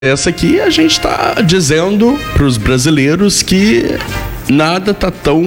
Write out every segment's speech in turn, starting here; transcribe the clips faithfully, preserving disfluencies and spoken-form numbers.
Essa aqui a gente está dizendo para os brasileiros que nada tá tão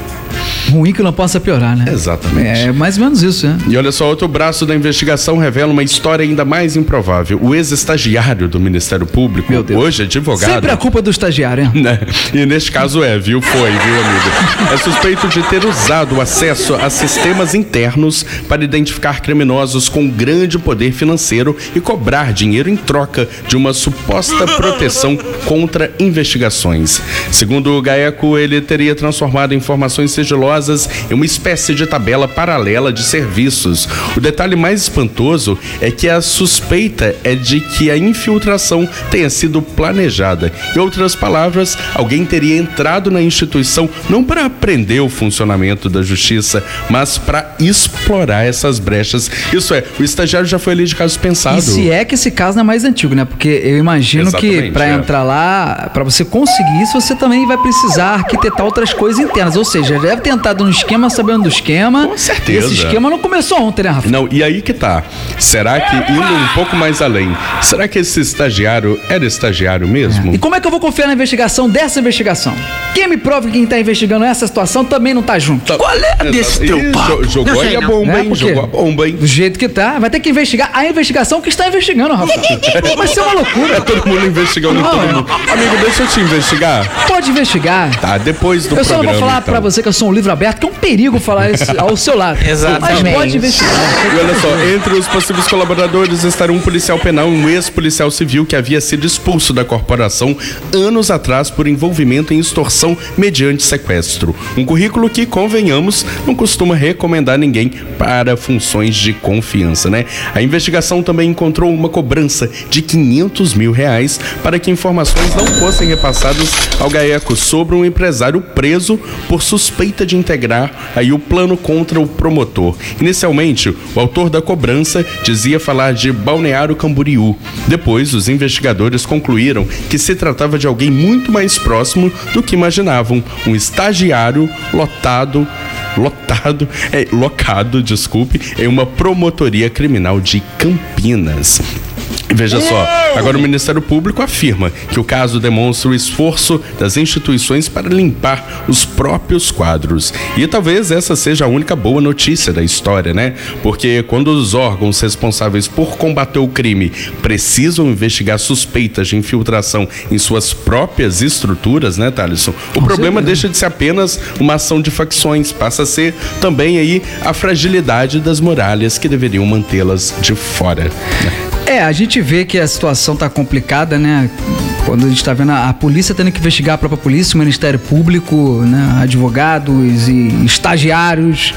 ruim que não possa piorar, né? Exatamente. É mais ou menos isso, né? E olha só, outro braço da investigação revela uma história ainda mais improvável. O ex-estagiário do Ministério Público, Meu Deus, hoje advogado... Sempre a culpa do estagiário, né? E neste caso é, viu? Foi, viu, amigo? É suspeito de ter usado o acesso a sistemas internos para identificar criminosos com grande poder financeiro e cobrar dinheiro em troca de uma suposta proteção contra investigações. Segundo o GAECO, ele teria transformado informações sigilosas em uma espécie de tabela paralela de serviços. O detalhe mais espantoso é que a suspeita é de que a infiltração tenha sido planejada. Em outras palavras, alguém teria entrado na instituição não para aprender o funcionamento da justiça, mas para explorar essas brechas. Isso é, o estagiário já foi ali de caso pensado. E se é que esse caso não é mais antigo, né? Porque eu imagino Exatamente, que para é. entrar lá, para você conseguir isso, você também vai precisar arquitetar outras coisas internas. Ou seja, deve ter entrado no esquema sabendo do esquema. Com certeza. E esse esquema não começou ontem, né, Rafa? Não, e aí que tá. Será que, indo um pouco mais além, será que esse estagiário era estagiário mesmo? É. E como é que eu vou confiar na investigação dessa investigação? Quem me prova que quem tá investigando essa situação também não tá junto? Tá. Qual é Exato. desse teu Ih, papo? jo- Jogou aí a bomba, é, hein? Jogou a bomba, hein? Do jeito que tá, vai ter que investigar a investigação que está investigando, Rafa. Vai ser uma loucura. É todo mundo investigando Não, todo mundo. Amigo, deixa eu te investigar. Pode investigar. Tá, depois do eu programa, Eu só não vou falar então. pra você que eu sou um livro aberto, que é um perigo falar isso ao seu lado. Exatamente. Mas pode investigar. E olha só, entre os possíveis colaboradores estará um policial penal e um ex-policial civil que havia sido expulso da corporação anos atrás por envolvimento em extorsão mediante sequestro. Um currículo que, convenhamos, não costuma recomendar ninguém para funções de confiança, né? A investigação também encontrou uma cobrança de quinhentos mil reais para que informações não fossem repassadas ao GAECO sobre um empresário preso por suspeita de integrar aí o plano contra o promotor. Inicialmente, o autor da cobrança dizia falar de Balneário Camboriú. Depois, os investigadores concluíram que se tratava de alguém muito mais próximo do que imaginavam, um estagiário lotado lotado, é, locado, desculpe, em uma promotoria criminal de Campinas. Veja só, agora o Ministério Público afirma que o caso demonstra o esforço das instituições para limpar os próprios quadros. E talvez essa seja a única boa notícia da história, né? Porque quando os órgãos responsáveis por combater o crime precisam investigar suspeitas de infiltração em suas próprias estruturas, né, Thalisson? O Com problema certeza. deixa de ser apenas uma ação de facções, passa a ser também aí a fragilidade das muralhas que deveriam mantê-las de fora, né? É, a gente vê que a situação tá complicada, né? Quando a gente tá vendo a, a polícia tendo que investigar a própria polícia, o Ministério Público, né? Advogados e estagiários.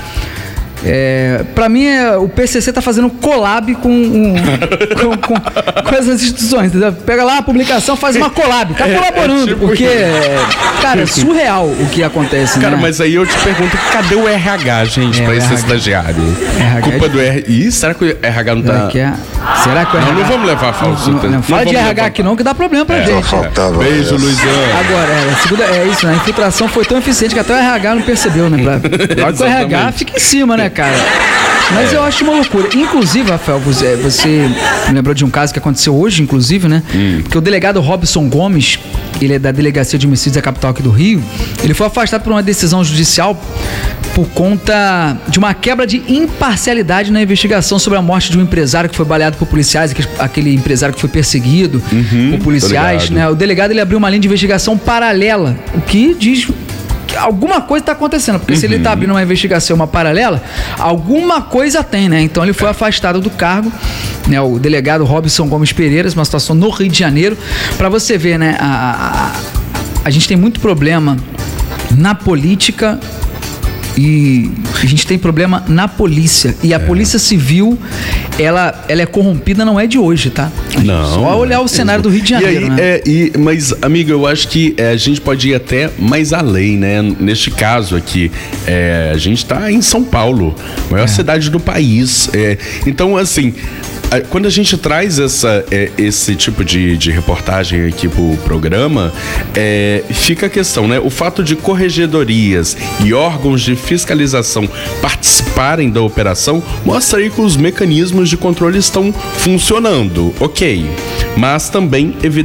É, pra mim, é, o P C C tá fazendo collab com, um, com, com, com essas instituições, entendeu? Pega lá a publicação, faz uma collab, tá colaborando, é tipo porque, cara, é surreal o que acontece, Cara, né? mas aí eu te pergunto, cadê o R H, gente, É, pra o esse R H. estagiário? R H Culpa é do R H. Ih, será que o R H não Será tá... que é? Será que o Não, R H... não vamos levar falso. Não, não, fala de R H aqui não, que dá problema pra É, gente. só faltava Beijo, Luizão. Agora, é, a segunda, é isso, né? A infiltração foi tão eficiente que até o R H não percebeu, né? Pra, claro que o R H Exatamente. fica em cima, né, cara? Mas é. eu acho uma loucura. Inclusive, Rafael, você, você me lembrou de um caso que aconteceu hoje, inclusive, né? Hum. Porque o delegado Robson Gomes, ele é da Delegacia de Homicídios da capital aqui do Rio, ele foi afastado por uma decisão judicial por conta de uma quebra de imparcialidade na investigação sobre a morte de um empresário que foi baleado por policiais, aquele empresário que foi perseguido Uhum, por policiais, né? O delegado, ele abriu uma linha de investigação paralela, o que diz que alguma coisa está acontecendo, porque uhum. se ele está abrindo uma investigação, uma paralela, alguma coisa tem, né? Então ele foi afastado do cargo, né? O delegado Robson Gomes Pereira, uma situação no Rio de Janeiro, para você ver, né? A, a, a, a gente tem muito problema na política e a gente tem problema na polícia. E a é. Polícia Civil, ela, ela é corrompida, não é de hoje, tá? Não. Só olhar o cenário do Rio de Janeiro, e aí, né? É, e, mas, amigo, eu acho que é, a gente pode ir até mais além, né? Neste caso aqui, é, a gente tá em São Paulo, maior é. cidade do país. É, então, assim, quando a gente traz essa, é, esse tipo de, de reportagem aqui pro programa, é, fica a questão, né? O fato de corregedorias e órgãos de fiscalização participarem da operação mostra aí que os mecanismos de controle estão funcionando, ok, mas também evidentemente